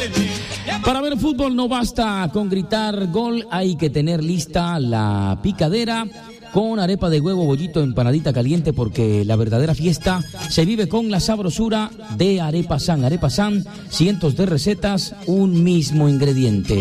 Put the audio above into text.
Para ver fútbol no basta con gritar gol, hay que tener lista la picadera con arepa de huevo, bollito, empanadita caliente, porque la verdadera fiesta se vive con la sabrosura de Arepa San. Arepa San, cientos de recetas, un mismo ingrediente.